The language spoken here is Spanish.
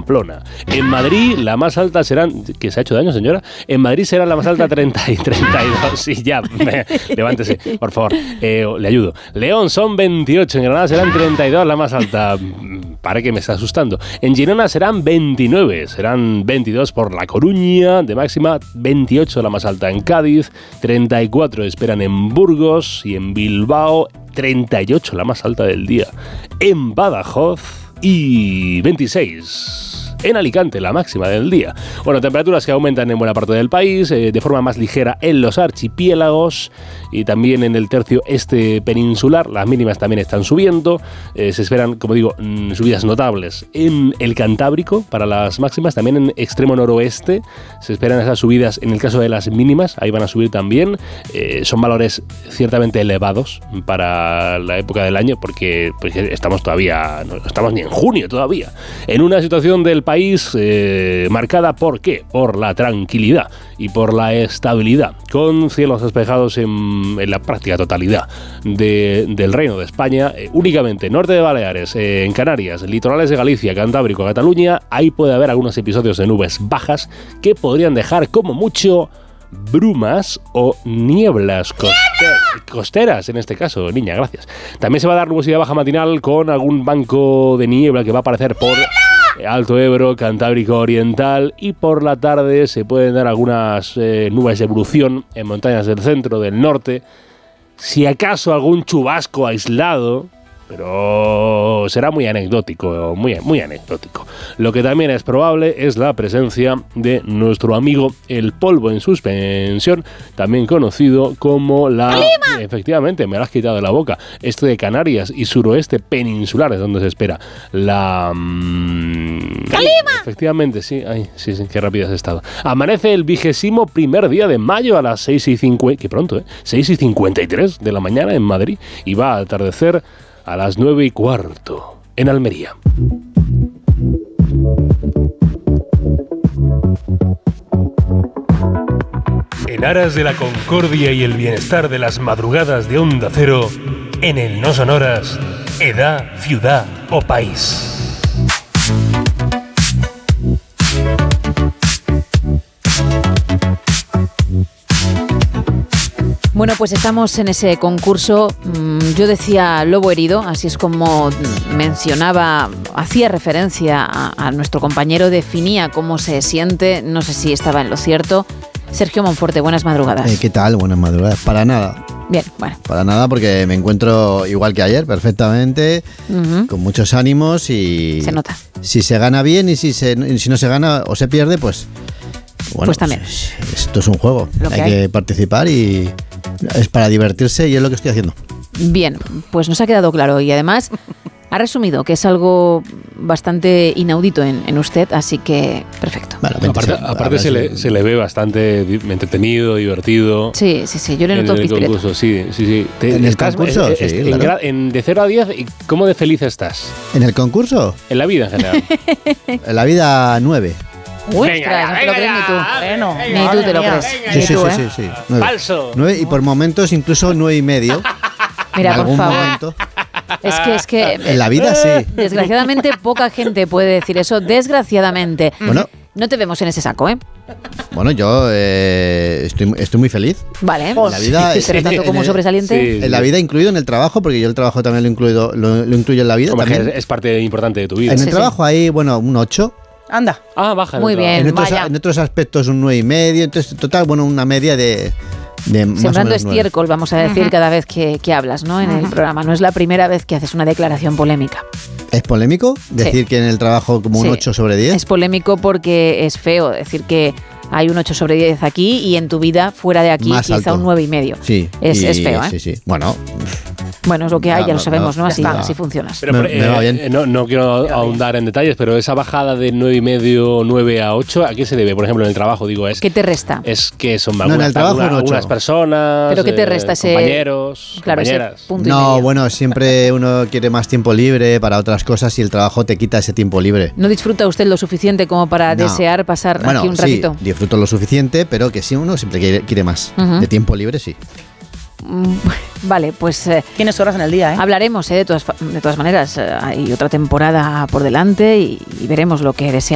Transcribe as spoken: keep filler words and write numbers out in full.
Pamplona. En Madrid la más alta serán... ¿Que se ha hecho daño, señora? En Madrid será la más alta treinta y treinta y dos. Sí, ya, me, levántese, por favor. Eh, le ayudo. León son veintiocho. En Granada serán treinta y dos, la más alta. Para que me está asustando. En Girona serán veintinueve. Serán veintidós por La Coruña, de máxima. veintiocho la más alta en Cádiz. treinta y cuatro esperan en Burgos. Y en Bilbao, treinta y ocho la más alta del día. En Badajoz y veintiséis en Alicante, la máxima del día. Bueno, temperaturas que aumentan en buena parte del país, eh, de forma más ligera en los archipiélagos y también en el tercio este peninsular. Las mínimas también están subiendo. Eh, se esperan, como digo, mm, subidas notables en el Cantábrico para las máximas. También en extremo noroeste se esperan esas subidas en el caso de las mínimas. Ahí van a subir también. Eh, son valores ciertamente elevados para la época del año porque, porque estamos todavía, no estamos ni en junio todavía. En una situación del país eh, marcada por ¿qué? Por la tranquilidad y por la estabilidad, con cielos despejados en, en la práctica totalidad de, del Reino de España, eh, únicamente norte de Baleares, eh, en Canarias, litorales de Galicia, Cantábrico, Cataluña, ahí puede haber algunos episodios de nubes bajas que podrían dejar como mucho brumas o nieblas coster- costeras, en este caso, niña, gracias. También se va a dar nubosidad baja matinal con algún banco de niebla que va a aparecer por Alto Ebro, Cantábrico Oriental, y por la tarde se pueden dar algunas eh, nubes de evolución en montañas del centro, del norte, si acaso algún chubasco aislado, pero será muy anecdótico, muy, muy anecdótico. Lo que también es probable es la presencia de nuestro amigo el polvo en suspensión, también conocido como la... ¡Calima! Efectivamente, me lo has quitado de la boca. Este de Canarias y suroeste peninsular es donde se espera la... Mmm, ¡Calima! Efectivamente, sí. Ay, sí, sí, qué rápido has estado. Amanece el vigésimo primer día de mayo a las seis y cincuenta... Qué pronto, ¿eh? seis y cincuenta y tres de la mañana en Madrid, y va a atardecer a las nueve y cuarto en Almería. En aras de la concordia y el bienestar de las madrugadas de Onda Cero, en el No Sonoras, edad, ciudad o país. Bueno, pues estamos en ese concurso. Yo decía lobo herido, así es como mencionaba, hacía referencia a, a nuestro compañero, definía cómo se siente, no sé si estaba en lo cierto. Sergio Monforte, buenas madrugadas. Eh, ¿Qué tal? Buenas madrugadas. Para nada. Bien, bueno. Para nada, porque me encuentro igual que ayer, perfectamente, uh-huh. con muchos ánimos y... Se nota. Si se gana bien y si, se, si no se gana o se pierde, pues... Bueno, pues también. Pues, esto es un juego. Lo que hay, hay que participar y es para divertirse y es lo que estoy haciendo. Bien, pues nos ha quedado claro y además ha resumido que es algo bastante inaudito en, en usted, así que perfecto. Bueno, aparte aparte se, le, se le ve bastante entretenido, divertido. Sí, sí, sí, yo le noto el concurso, sí, sí, sí. ¿Te, ¿En el concurso? Es, es, sí, en, claro. en, de cero a diez, ¿cómo de feliz estás? ¿En el concurso? En la vida en general. En la vida nueve. Uy, venga, no te lo crees ni tú. Bueno, venga, ni tú te lo crees. Sí, sí, tú, sí, ¿eh? sí, sí. Nueve. Falso. Nueve y por momentos incluso nueve y medio. Mira, en por algún favor. momento. Es que, es que... En la vida sí. Desgraciadamente poca gente puede decir eso. Desgraciadamente. Bueno. No te vemos en ese saco, ¿eh? Bueno, yo eh, estoy, estoy muy feliz. Vale. En la vida, pero tanto como el, sobresaliente. Sí, en la vida, incluido en el trabajo, porque yo el trabajo también lo, incluido, lo, lo incluyo en la vida. Hombre, también. Es parte importante de tu vida. En el sí, trabajo sí. hay, bueno, un ocho. Anda. Ah, baja. Muy bien, en otros, vaya. en otros aspectos un nueve y medio. Entonces, total, bueno, una media de... de más Sembrando o menos estiércol, vamos a decir, uh-huh. cada vez que, que hablas, ¿no? En uh-huh. el programa. No es la primera vez que haces una declaración polémica. ¿Es polémico decir sí. que en el trabajo como un sí. ocho sobre diez? Es polémico porque es feo decir que hay un ocho sobre diez aquí y en tu vida, fuera de aquí, más quizá alto. un nueve y medio. Sí. Es, y, es feo, ¿eh? Sí, sí. Bueno... Bueno, es lo que hay, ya no, lo sabemos, ¿no? no Así, está. así funcionas. Pero, me, pero, me eh, va bien. Eh, no, no quiero ahondar en detalles, pero esa bajada de nueve y medio, nueve a ocho, ¿a qué se debe? Por ejemplo, en el trabajo, digo, es... ¿Qué te resta? Es que son no, algunas, en el trabajo algunas, un ocho. algunas personas, ¿Pero qué te resta eh, ese... compañeros, claro, compañeras. Ese punto y no, medio. Bueno, siempre uno quiere más tiempo libre para otras cosas y el trabajo te quita ese tiempo libre. ¿No disfruta usted lo suficiente como para no. desear pasar bueno, aquí un ratito? Sí, disfruto lo suficiente, pero que sí, uno siempre quiere, quiere más. Uh-huh. De tiempo libre, sí. Vale, pues... Eh, Tienes horas en el día, ¿eh? Hablaremos, eh, de, todas, de todas maneras. Eh, hay otra temporada por delante y, y veremos lo que deseamos.